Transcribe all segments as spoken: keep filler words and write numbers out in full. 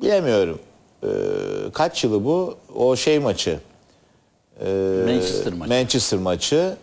bilemiyorum. Ee, kaç yılı bu? O şey maçı. Ee, Manchester maçı. Manchester maçı.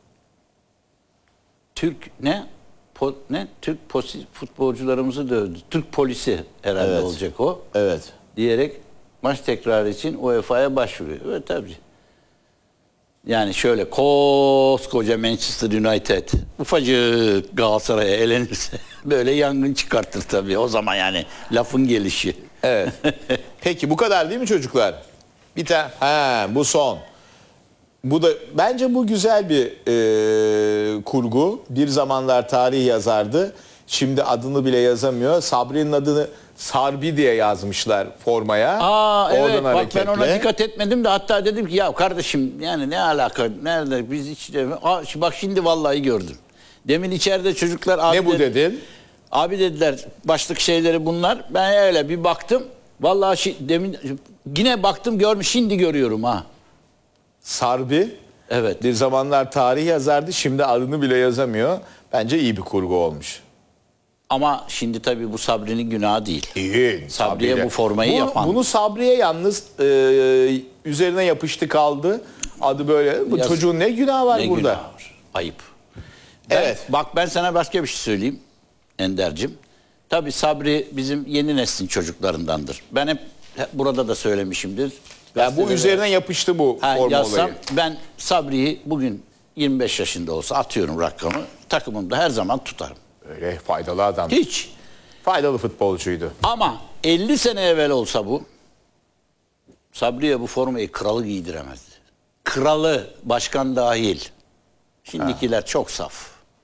Türk ne? Po, ne? Türk posi, futbolcularımızı dövdü. Türk polisi herhalde Evet. olacak o. Evet. Diyerek maç tekrarı için U E F A'ya başvuruyor. Evet tabii. Yani şöyle koskoca Manchester United ufacık Galatasaray'a elenirse böyle yangın çıkartır tabii. O zaman yani lafın gelişi. Evet. Peki bu kadar değil mi çocuklar? Bir tane. Ha, bu son. Bu da bence bu güzel bir e, kurgu. Bir zamanlar tarih yazardı. Şimdi adını bile yazamıyor. Sabri'nin adını Sarbi diye yazmışlar formaya. Aa evet bak hareketle. ben ona dikkat etmedim de hatta dedim ki ya kardeşim yani ne alaka nerede biz hiç de Aa, şi- bak şimdi vallahi gördüm. Demin içeride çocuklar abi Ne bu de- dedin? Abi dediler başlık şeyleri bunlar. Ben öyle bir baktım. Vallahi şi- demin yine baktım görmüş şimdi görüyorum ha. Sarbi. Evet. Bir zamanlar tarih yazardı. Şimdi adını bile yazamıyor. Bence iyi bir kurgu olmuş. Ama şimdi tabii bu Sabri'nin günahı değil. İyi. Sabri'ye bu formayı bunu, yapan. Bunu Sabri'ye yalnız e, üzerine yapıştı kaldı. Adı böyle. Bu Yaz- çocuğun ne günahı var Ne burada? günahı var? Ayıp. Ben- Evet. Bak ben sana başka bir şey söyleyeyim Ender'cim. Tabii Sabri bizim yeni neslin çocuklarındandır. Ben hep, hep burada da söylemişimdir. Yani bu Gazetede- üzerine yapıştı bu Ha, forma yazsam, olayı. ben Sabri'yi bugün yirmi beş yaşında olsa atıyorum rakamı. Takımımda her zaman tutarım. Öyle faydalı adam. Hiç. Faydalı futbolcuydu. Ama elli sene evvel olsa bu Sabri'ye bu formayı kralı giydiremezdi. Kralı, başkan dahil. Şimdikiler ha. çok saf.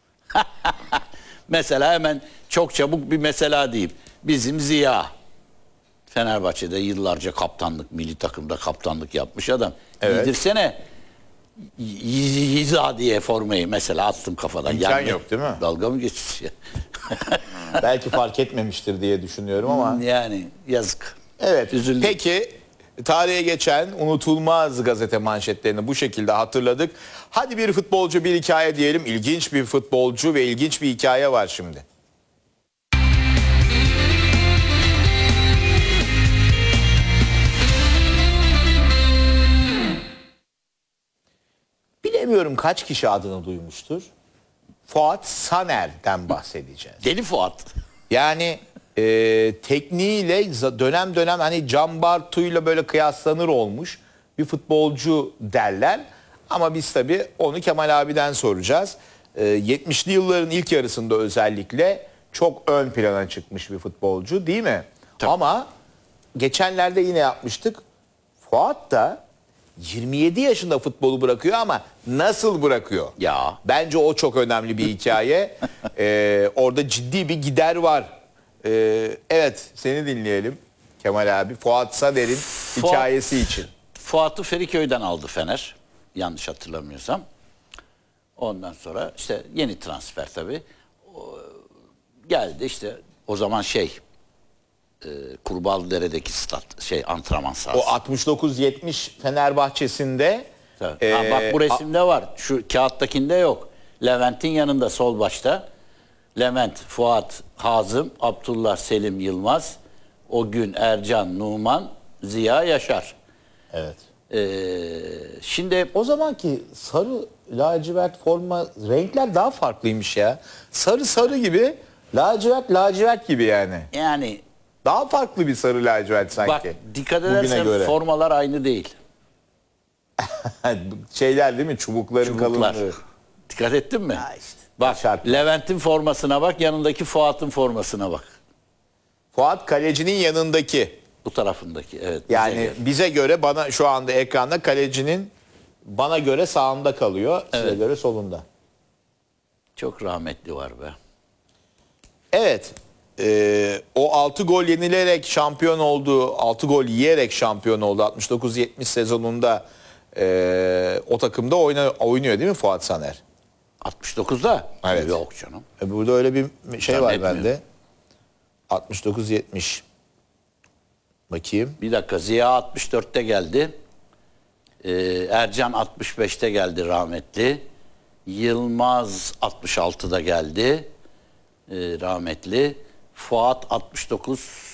Mesela hemen çok çabuk bir mesela diyeyim. Bizim Ziya. Fenerbahçe'de yıllarca kaptanlık, milli takımda kaptanlık yapmış adam. Evet. Giydirsene Y- Yiza diye formayı mesela attım kafadan. İmkan Yani, yok değil mi? Dalga mı geçiyorsun ya? Belki fark etmemiştir diye düşünüyorum ama. Yani yazık. Evet. Üzüldüm. Peki tarihe geçen unutulmaz gazete manşetlerini bu şekilde hatırladık. Hadi bir futbolcu bir hikaye diyelim. İlginç bir futbolcu ve ilginç bir hikaye var şimdi. Bilemiyorum kaç kişi adını duymuştur. Fuat Saner'den bahsedeceğiz. Deli Fuat. Yani e, tekniğiyle za- dönem dönem hani Can Bartu'yla böyle kıyaslanır olmuş bir futbolcu derler. Ama biz tabii onu Kemal abiden soracağız. E, yetmişli yılların ilk yarısında özellikle çok ön plana çıkmış bir futbolcu değil mi? Tabii. Ama geçenlerde yine yapmıştık. Fuat da yirmi yedi yaşında futbolu bırakıyor ama nasıl bırakıyor? Ya. Bence o çok önemli bir hikaye. Ee, orada ciddi bir gider var. Ee, evet seni dinleyelim Kemal abi. Fuat Saner'in Fuat- hikayesi için. Fuat'ı Feriköy'den aldı Fener. Yanlış hatırlamıyorsam. Ondan sonra işte yeni transfer tabii. O, geldi işte o zaman şey e, Kurbağalıdere'deki stat şey antrenman sahası. O altmış dokuz yetmiş Fenerbahçe'sinde Tabii. e, Ha, bak bu resimde var. Şu kağıttakinde yok. Levent'in yanında sol başta. Levent, Fuat, Hazım, Abdullah, Selim, Yılmaz, o gün Ercan, Numan, Ziya, Yaşar. evet. Ee, şimdi O zamanki sarı lacivert forma renkler daha farklıymış ya. Sarı sarı gibi, lacivert lacivert gibi yani. yani Daha farklı bir sarı lacivert sanki. bak dikkat bugüne edersen göre. formalar aynı değil. Şeyler değil mi? Çubukların Çubuklar. kalınlığı. Dikkat ettin mi? Ha işte, bak şartlar. Levent'in formasına bak, yanındaki Fuat'ın formasına bak. Fuat kalecinin yanındaki. Bu tarafındaki evet. bize Yani göre. bize göre bana şu anda ekranda kalecinin bana göre sağında kalıyor. Size Evet. göre solunda. Çok rahmetli var be. Evet. e, o altı gol yenilerek şampiyon oldu. altı gol yiyerek şampiyon oldu. altmış dokuz yetmiş sezonunda e, o takımda oyna, oynuyor değil mi Fuat Saner? altmış dokuzda? Evet. Yok canım. E, burada öyle bir şey var Zannetmiyorum. bende. altmış dokuz yetmiş. Bakayım. Bir dakika, Ziya altmış dörtte geldi. Ee, Ercan altmış beşte geldi rahmetli. Yılmaz altmış altıda geldi. Ee, rahmetli. Fuat altmış dokuz